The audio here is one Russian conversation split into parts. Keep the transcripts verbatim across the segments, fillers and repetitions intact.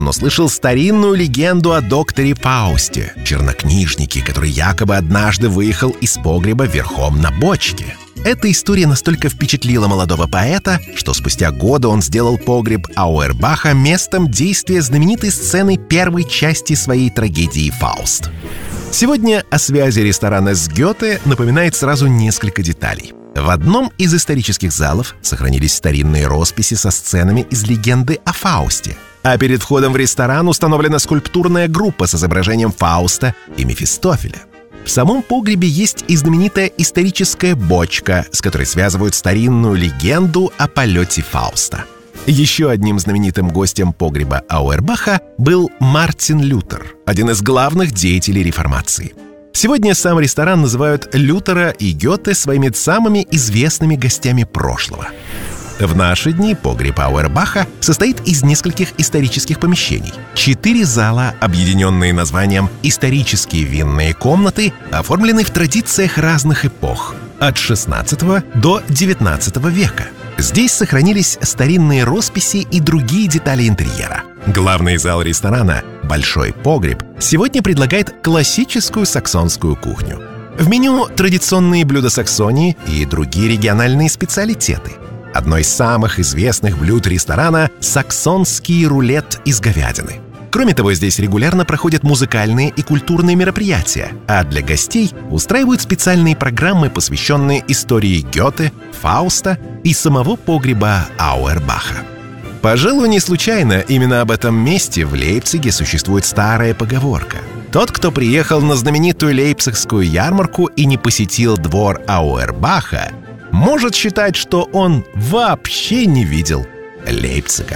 но слышал старинную легенду о докторе Фаусте, чернокнижнике, который якобы однажды выехал из погреба верхом на бочке. Эта история настолько впечатлила молодого поэта, что спустя годы он сделал погреб Ауэрбаха местом действия знаменитой сцены первой части своей трагедии «Фауст». Сегодня о связи ресторана с Гёте напоминает сразу несколько деталей. В одном из исторических залов сохранились старинные росписи со сценами из легенды о Фаусте. А перед входом в ресторан установлена скульптурная группа с изображением Фауста и Мефистофеля. В самом погребе есть и знаменитая историческая бочка, с которой связывают старинную легенду о полете Фауста. Еще одним знаменитым гостем погреба Ауэрбаха был Мартин Лютер, один из главных деятелей реформации. Сегодня сам ресторан называют Лютера и Гёте своими самыми известными гостями прошлого. В наши дни погреб Ауэрбаха состоит из нескольких исторических помещений. Четыре зала, объединенные названием «Исторические винные комнаты», оформлены в традициях разных эпох, от шестнадцатого до девятнадцатого века. Здесь сохранились старинные росписи и другие детали интерьера. Главный зал ресторана, большой погреб, сегодня предлагает классическую саксонскую кухню. В меню традиционные блюда Саксонии и другие региональные специалитеты. Одно из самых известных блюд ресторана – саксонский рулет из говядины. Кроме того, здесь регулярно проходят музыкальные и культурные мероприятия, а для гостей устраивают специальные программы, посвященные истории Гёте, Фауста и самого погреба Ауэрбаха. Пожалуй, не случайно именно об этом месте в Лейпциге существует старая поговорка. Тот, кто приехал на знаменитую лейпцигскую ярмарку и не посетил двор Ауэрбаха, может считать, что он вообще не видел Лейпцига.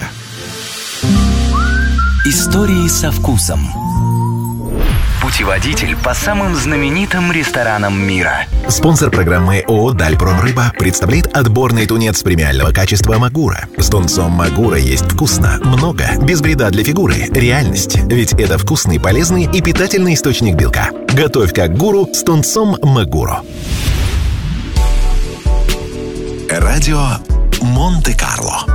Истории со вкусом. Путеводитель по самым знаменитым ресторанам мира. Спонсор программы ООО «Дальпромрыба» представляет отборный тунец премиального качества «Магура». С тунцом «Магура» есть вкусно, много, без вреда для фигуры, реальность. Ведь это вкусный, полезный и питательный источник белка. Готовь как гуру с тунцом «Магуро». Радио Монте-Карло.